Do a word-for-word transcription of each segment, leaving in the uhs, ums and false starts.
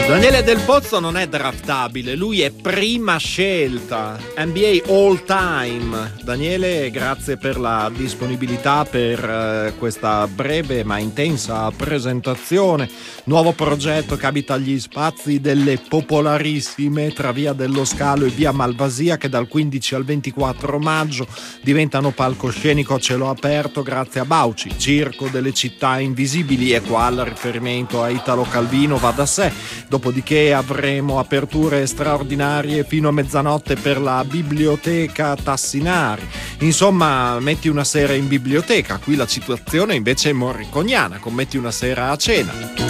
Daniele Del Pozzo non è draftabile, lui è prima scelta, N B A all time. Daniele, grazie per la disponibilità per eh, questa breve ma intensa presentazione. Nuovo progetto che abita gli spazi delle popolarissime tra via dello Scalo e via Malvasia, che dal quindici al ventiquattro maggio diventano palcoscenico a cielo aperto grazie a Bauci, Circo delle città invisibili, e qua il riferimento a Italo Calvino va da sé. Dopodiché avremo aperture straordinarie fino a mezzanotte per la biblioteca Tassinari. Insomma, metti una sera in biblioteca, qui la situazione invece è morriconiana, con metti una sera a cena.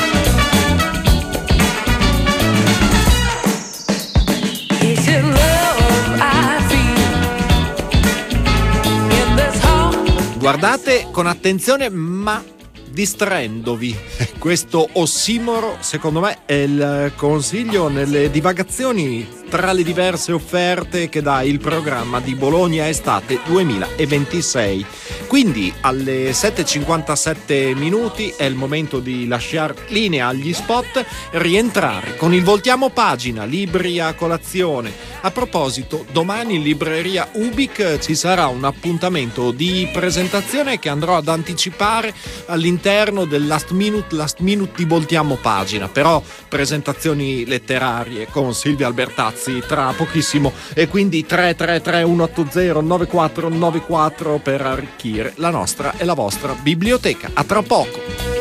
Guardate con attenzione ma distraendovi. Questo ossimoro, secondo me, è il consiglio nelle divagazioni tra le diverse offerte che dà il programma di Bologna Estate duemilaventisei. Quindi alle sette e cinquantasette minuti è il momento di lasciare linea agli spot, rientrare con il voltiamo pagina, libri a colazione. A proposito, domani in libreria Ubik ci sarà un appuntamento di presentazione che andrò ad anticipare all'interno del last minute last minute di voltiamo pagina, però presentazioni letterarie con Silvia Albertazzi tra pochissimo, e quindi tre tre tre uno otto zero nove quattro nove quattro per arricchire la nostra e la vostra biblioteca. A tra poco.